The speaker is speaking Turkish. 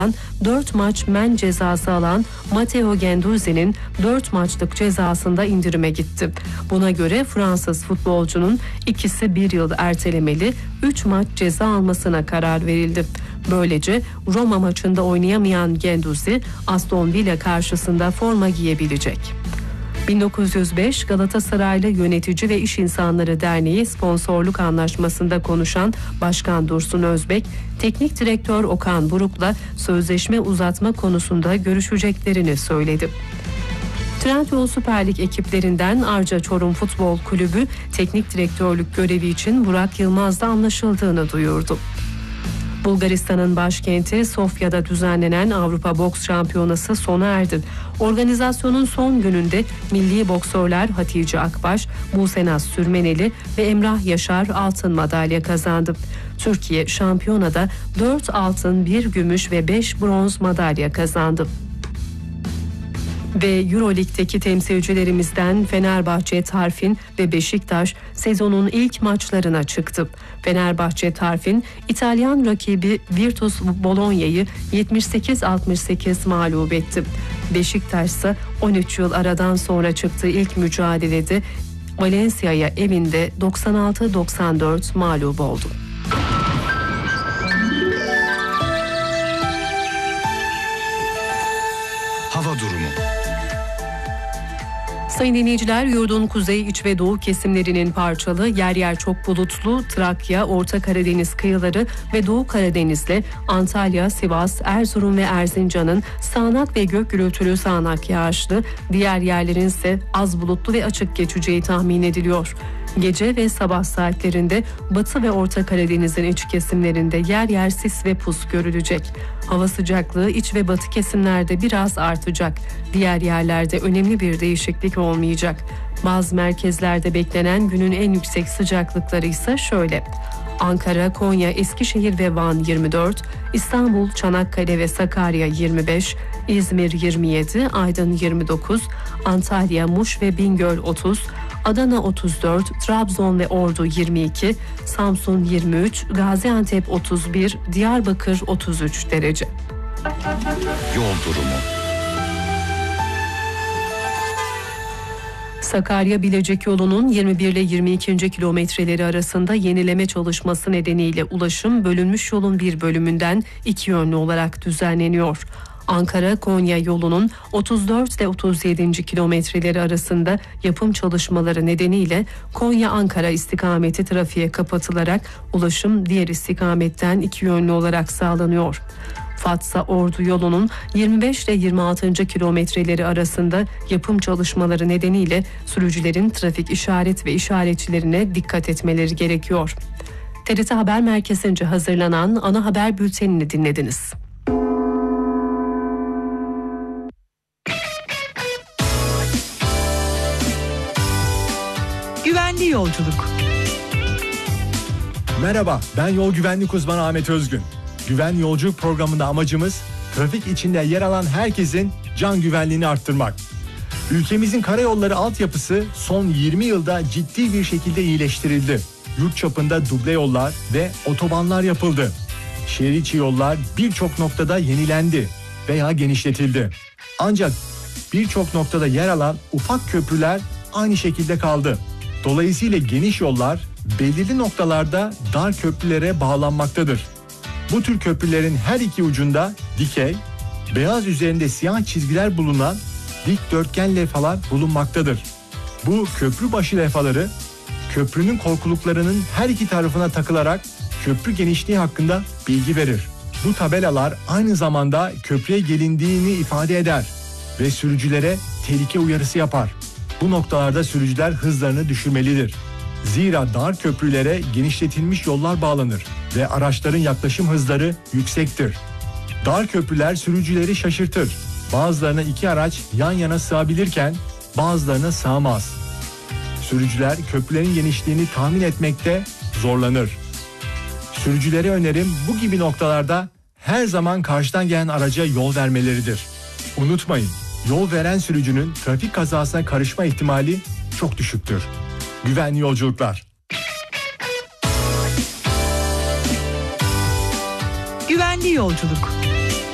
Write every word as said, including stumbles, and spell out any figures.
dört maç men cezası alan Matteo Guendouzi'nin dört maçlık cezasında indirime gitti. Buna göre Fransız futbolcunun ikisi bir yıl ertelemeli üç maç ceza almasına karar verildi. Böylece Roma maçında oynayamayan Guendouzi Aston Villa karşısında forma giyebilecek. bin dokuz yüz beş Galatasaraylı Yönetici ve İş İnsanları Derneği sponsorluk anlaşmasında konuşan Başkan Dursun Özbek, Teknik Direktör Okan Buruk'la sözleşme uzatma konusunda görüşeceklerini söyledi. Trendyol Süper Lig ekiplerinden Arca Çorum Futbol Kulübü teknik direktörlük görevi için Burak Yılmaz'la anlaşıldığını duyurdu. Bulgaristan'ın başkenti Sofya'da düzenlenen Avrupa Boks Şampiyonası sona erdi. Organizasyonun son gününde milli boksörler Hatice Akbaş, Busenaz Sürmeneli ve Emrah Yaşar altın madalya kazandı. Türkiye şampiyonada dört altın, bir gümüş ve beş bronz madalya kazandı. Ve Euroleague'deki temsilcilerimizden Fenerbahçe Tarfin ve Beşiktaş sezonun ilk maçlarına çıktı. Fenerbahçe Tarfin İtalyan rakibi Virtus Bologna'yı yetmiş sekiz altmış sekiz mağlup etti. Beşiktaş ise on üç yıl aradan sonra çıktığı ilk mücadelede Valencia'ya evinde doksan altı doksan dört mağlup oldu. Hava durumu. Sayın dinleyiciler, yurdun kuzey, iç ve doğu kesimlerinin parçalı, yer yer çok bulutlu Trakya, Orta Karadeniz kıyıları ve Doğu Karadeniz'le Antalya, Sivas, Erzurum ve Erzincan'ın sağanak ve gök gürültülü sağanak yağışlı, diğer yerlerin ise az bulutlu ve açık geçeceği tahmin ediliyor. Gece ve sabah saatlerinde Batı ve Orta Karadeniz'in iç kesimlerinde yer yer sis ve pus görülecek. Hava sıcaklığı iç ve batı kesimlerde biraz artacak. Diğer yerlerde önemli bir değişiklik olmayacak. Bazı merkezlerde beklenen günün en yüksek sıcaklıkları ise şöyle: Ankara, Konya, Eskişehir ve Van yirmi dört, İstanbul, Çanakkale ve Sakarya yirmi beş, İzmir yirmi yedi, Aydın yirmi dokuz, Antalya, Muş ve Bingöl otuz, Adana otuz dört, Trabzon ve Ordu yirmi iki, Samsun yirmi üç, Gaziantep otuz bir, Diyarbakır otuz üç derece. Yol durumu. Sakarya-Bilecik yolunun yirmi bir ile yirmi iki. kilometreleri arasında yenileme çalışması nedeniyle ulaşım bölünmüş yolun bir bölümünden iki yönlü olarak düzenleniyor. Ankara-Konya yolunun otuz dört ile otuz yedi. kilometreleri arasında yapım çalışmaları nedeniyle Konya-Ankara istikameti trafiğe kapatılarak ulaşım diğer istikametten iki yönlü olarak sağlanıyor. Fatsa-Ordu yolunun yirmi beş ile yirmi altı. kilometreleri arasında yapım çalışmaları nedeniyle sürücülerin trafik işaret ve işaretçilerine dikkat etmeleri gerekiyor. T R T Haber Merkezi'nce hazırlanan ana haber bültenini dinlediniz. Güvenli yolculuk. Merhaba, ben yol güvenlik uzmanı Ahmet Özgün. Güvenli yolculuk programında amacımız trafik içinde yer alan herkesin can güvenliğini arttırmak. Ülkemizin karayolları altyapısı son yirmi yılda ciddi bir şekilde iyileştirildi. Yurt çapında duble yollar ve otobanlar yapıldı. Şehir içi yollar birçok noktada yenilendi veya genişletildi. Ancak birçok noktada yer alan ufak köprüler aynı şekilde kaldı. Dolayısıyla geniş yollar belirli noktalarda dar köprülere bağlanmaktadır. Bu tür köprülerin her iki ucunda dikey, beyaz üzerinde siyah çizgiler bulunan dikdörtgen levhalar bulunmaktadır. Bu köprü başı levhaları köprünün korkuluklarının her iki tarafına takılarak köprü genişliği hakkında bilgi verir. Bu tabelalar aynı zamanda köprüye gelindiğini ifade eder ve sürücülere tehlike uyarısı yapar. Bu noktalarda sürücüler hızlarını düşürmelidir. Zira dar köprülere genişletilmiş yollar bağlanır ve araçların yaklaşım hızları yüksektir. Dar köprüler sürücüleri şaşırtır. Bazılarına iki araç yan yana sığabilirken bazılarına sığamaz. Sürücüler köprülerin genişliğini tahmin etmekte zorlanır. Sürücülere önerim bu gibi noktalarda her zaman karşıdan gelen araca yol vermeleridir. Unutmayın, yol veren sürücünün trafik kazasına karışma ihtimali çok düşüktür. Güvenli yolculuklar. Güvenli yolculuk.